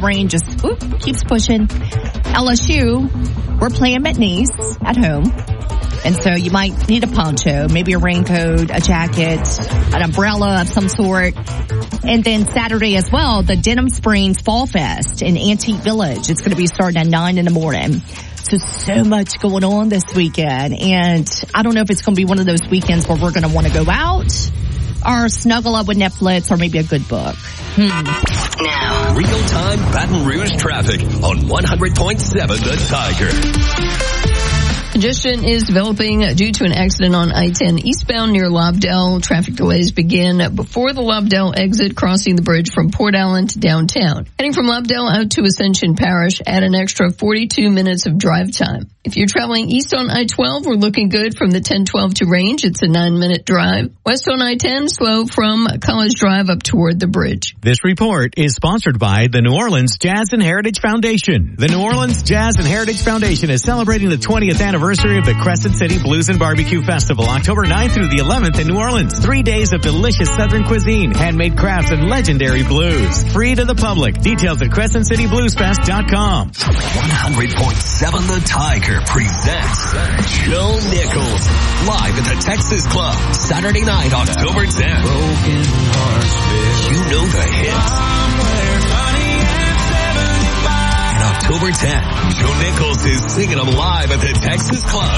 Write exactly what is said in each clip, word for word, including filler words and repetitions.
rain just whoop, keeps pushing. L S U, we're playing McNeese at home. And so you might need a poncho, maybe a raincoat, a jacket, an umbrella of some sort. And then Saturday as well, the Denham Springs Fall Fest in Antique Village. It's going to be starting at nine in the morning. So, so much going on this weekend. And I don't know if it's going to be one of those weekends where we're going to want to go out or snuggle up with Netflix or maybe a good book. Hmm. Now, real-time Baton Rouge traffic on one hundred point seven The Tiger. Congestion is developing due to an accident on I ten eastbound near Lobdell. Traffic delays begin before the Lobdell exit, crossing the bridge from Port Allen to downtown. Heading from Lobdell out to Ascension Parish, add an extra forty-two minutes of drive time. If you're traveling east on I twelve, we're looking good from the ten twelve to Range. It's a nine-minute drive. West on I ten, slow from College Drive up toward the bridge. This report is sponsored by the New Orleans Jazz and Heritage Foundation. The New Orleans Jazz and Heritage Foundation is celebrating the twentieth anniversary of the Crescent City Blues and Barbecue Festival, October ninth through the eleventh in New Orleans. Three days of delicious Southern cuisine, handmade crafts, and legendary blues. Free to the public. Details at crescent city blues fest dot com. one hundred point seven The Tiger presents Joe Nichols live at the Texas Club Saturday night, October tenth. You know the hits. And October tenth, Joe Nichols is singing them live at the Texas Club.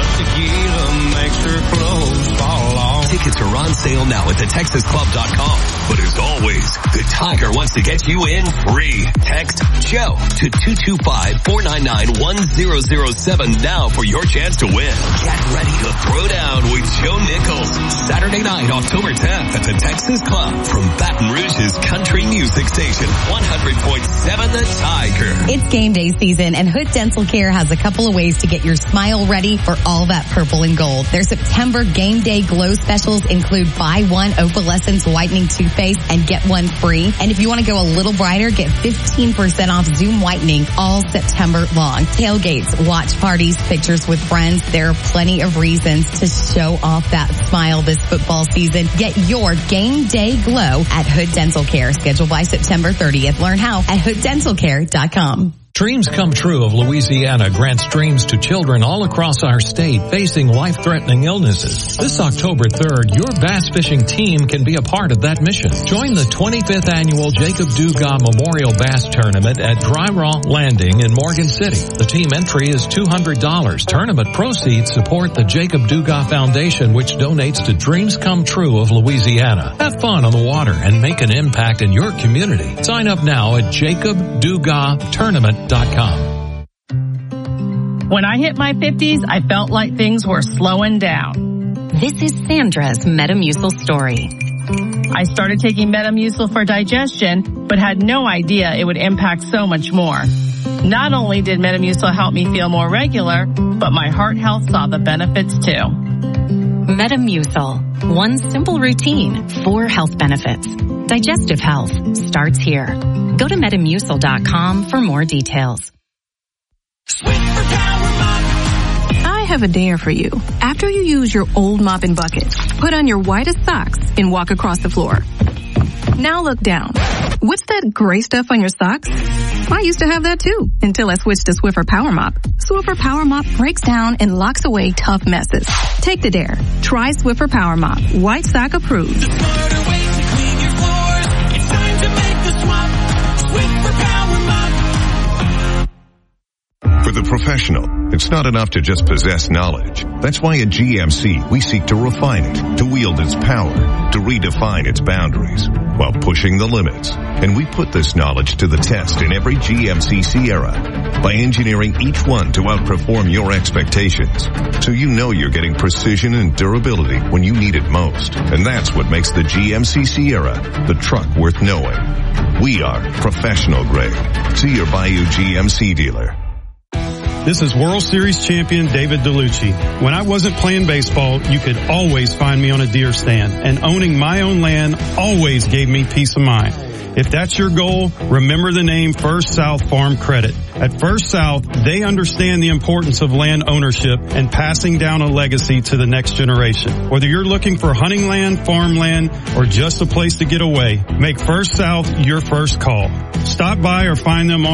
Tickets are on sale now at the texas club dot com. But as always, the Tiger wants to get you in free. Text Joe to two two five, four nine nine, one zero zero seven now for your chance to win. Get ready to throw down with Joe Nichols Saturday night, October tenth at the Texas Club from Baton Rouge's country music station, one hundred point seven The Tiger. It's game day season, and Hood Dental Care has a couple of ways to get your smile ready for all that purple and gold. Their September game day glow specials include buy one opalescence whitening toothpaste and get one free. And if you want to go a little brighter, get fifteen percent off Zoom whitening all September long. Tailgates, watch parties, pictures with friends. There are plenty of reasons to show off that smile this football season. Get your game day glow at Hood Dental Care. Scheduled by September thirtieth. Learn how at hood dental care dot com. Dreams Come True of Louisiana grants dreams to children all across our state facing life-threatening illnesses. This October third, your bass fishing team can be a part of that mission. Join the twenty-fifth annual Jacob Dugas Memorial Bass Tournament at Dry Raw Landing in Morgan City. The team entry is two hundred dollars. Tournament proceeds support the Jacob Dugas Foundation, which donates to Dreams Come True of Louisiana. Have fun on the water and make an impact in your community. Sign up now at jacob dugas tournament dot com. When I hit my fifties, I felt like things were slowing down. This is Sandra's Metamucil story. I started taking Metamucil for digestion, but had no idea it would impact so much more. Not only did Metamucil help me feel more regular, but my heart health saw the benefits too. Metamucil. One simple routine, four health benefits. Digestive health starts here. Go to metamucil dot com for more details. I have a dare for you. After you use your old mop and bucket, put on your whitest socks and walk across the floor. Now look down. What's that gray stuff on your socks? I used to have that too, until I switched to Swiffer Power Mop. Swiffer Power Mop breaks down and locks away tough messes. Take the dare. Try Swiffer Power Mop. White sock approved. The smarter way to clean your floors. It's time to make the swap. Swiffer Power Mop. For the professional, it's not enough to just possess knowledge. That's why at G M C, we seek to refine it, to wield its power, to redefine its boundaries, while pushing the limits. And we put this knowledge to the test in every G M C Sierra by engineering each one to outperform your expectations. So you know you're getting precision and durability when you need it most. And that's what makes the G M C Sierra the truck worth knowing. We are professional grade. See your Bayou G M C dealer. This is World Series champion David DeLucci. When I wasn't playing baseball, you could always find me on a deer stand, and owning my own land always gave me peace of mind. If that's your goal, remember the name First South Farm Credit. At First South, they understand the importance of land ownership and passing down a legacy to the next generation. Whether you're looking for hunting land, farmland, or just a place to get away, make First South your first call. Stop by or find them on